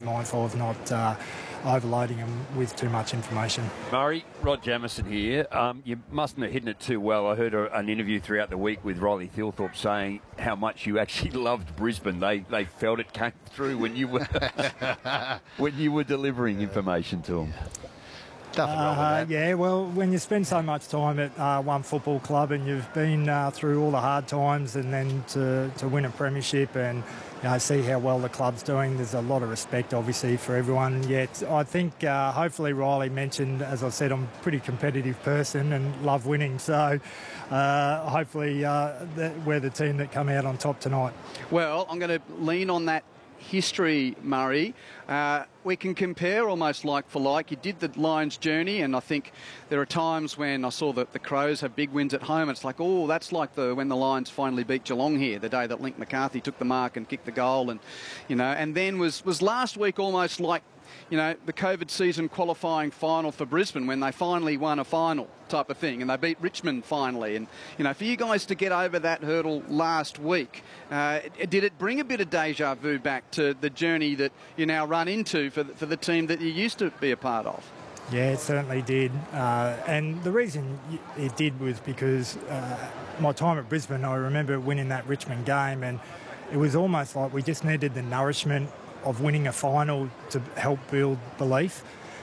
mindful of not overloading them with too much information. Murray, Rod Jamieson here. You mustn't have hidden it too well. I heard an interview throughout the week with Riley Thilthorpe saying how much you actually loved Brisbane. They felt it came through when you were when you were delivering information to them. Nothing wrong with that. Yeah, well, when you spend so much time at one football club and you've been through all the hard times, and then to win a premiership and see how well the club's doing, there's a lot of respect, obviously, for everyone. Yet I think hopefully Riley mentioned, as I said, I'm a pretty competitive person and love winning. So hopefully we're the team that come out on top tonight. Well, I'm going to lean on that history, Murray. We can compare almost like for like. You did the Lions journey, and I think there are times when I saw that the Crows have big wins at home. It's like, oh, that's like when the Lions finally beat Geelong here, the day that Link McCarthy took the mark and kicked the goal, and and then was last week almost like the COVID season qualifying final for Brisbane when they finally won a final type of thing, and they beat Richmond finally. And for you guys to get over that hurdle last week, did it bring a bit of deja vu back to the journey that you now run into for the team that you used to be a part of? Yeah, it certainly did. And the reason it did was because my time at Brisbane, I remember winning that Richmond game, and it was almost like we just needed the nourishment of winning a final to help build belief.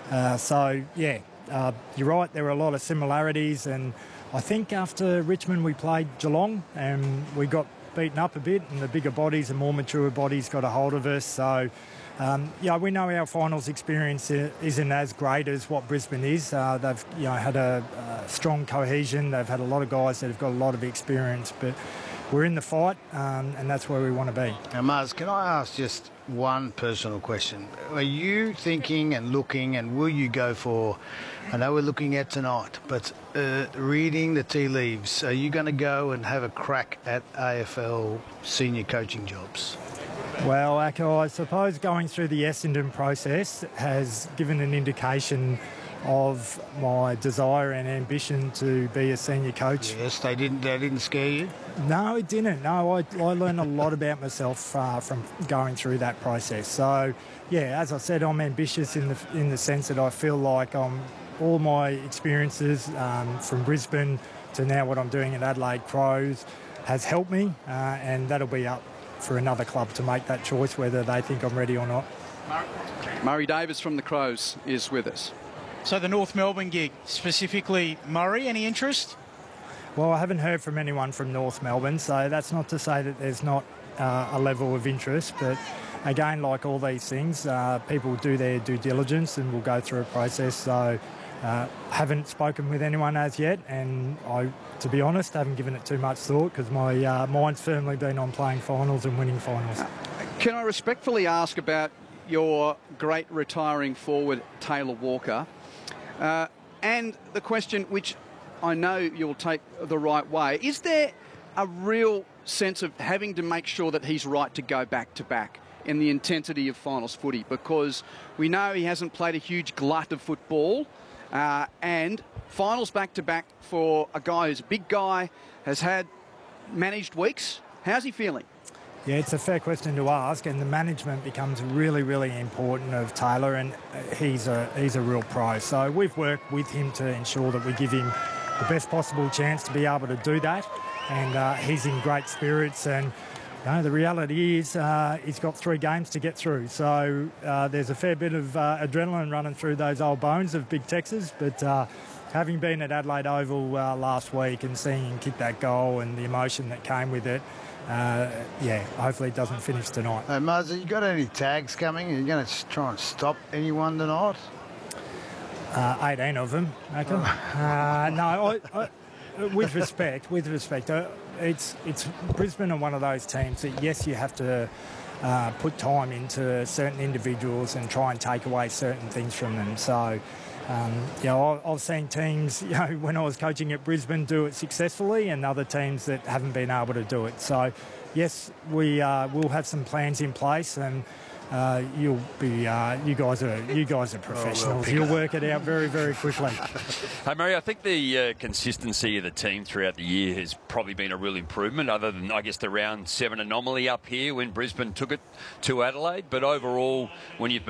You're right, there were a lot of similarities, and I think after Richmond we played Geelong and we got beaten up a bit, and the bigger bodies and more mature bodies got a hold of us. So we know our finals experience isn't as great as what Brisbane is. They've had a strong cohesion. They've had a lot of guys that have got a lot of experience, but we're in the fight, and that's where we want to be. Now, Mars, can I ask just one personal question? Are you thinking and looking, and will you go for, I know we're looking at tonight, but reading the tea leaves, are you going to go and have a crack at AFL senior coaching jobs? Well, Ako, I suppose going through the Essendon process has given an indication of my desire and ambition to be a senior coach. Yes, they didn't scare you? No, it didn't. No, I learned a lot about myself from going through that process. So, yeah, as I said, I'm ambitious in the sense that I feel like all my experiences from Brisbane to now what I'm doing at Adelaide Crows has helped me, and that'll be up for another club to make that choice whether they think I'm ready or not. Murray Davis from the Crows is with us. So the North Melbourne gig, specifically Murray, any interest? Well, I haven't heard from anyone from North Melbourne, so that's not to say that there's not a level of interest. But again, like all these things, people do their due diligence and will go through a process. So haven't spoken with anyone as yet, and I, to be honest, haven't given it too much thought because my mind's firmly been on playing finals and winning finals. Can I respectfully ask about your great retiring forward, Taylor Walker? And the question, which I know you'll take the right way, is there a real sense of having to make sure that he's right to go back-to-back in the intensity of finals footy? Because we know he hasn't played a huge glut of football, and finals back-to-back for a guy who's a big guy, has had managed weeks. How's he feeling? Yeah, it's a fair question to ask, and the management becomes really, really important of Taylor, and he's a real pro. So we've worked with him to ensure that we give him the best possible chance to be able to do that, and he's in great spirits. And the reality is he's got 3 games to get through, so there's a fair bit of adrenaline running through those old bones of Big Texas, but having been at Adelaide Oval last week and seeing him kick that goal and the emotion that came with it, hopefully it doesn't finish tonight. Hey, Muzz, have you got any tags coming? Are you going to try and stop anyone tonight? 18 of them, okay. No, with respect, it's Brisbane are one of those teams that, yes, you have to put time into certain individuals and try and take away certain things from them. So, I've seen teams, when I was coaching at Brisbane do it successfully, and other teams that haven't been able to do it. So, yes, we'll have some plans in place, and you guys are professionals. You'll work it out very, very quickly. Hey, Murray, I think the consistency of the team throughout the year has probably been a real improvement, other than, I guess, the round 7 anomaly up here when Brisbane took it to Adelaide. But overall, when you've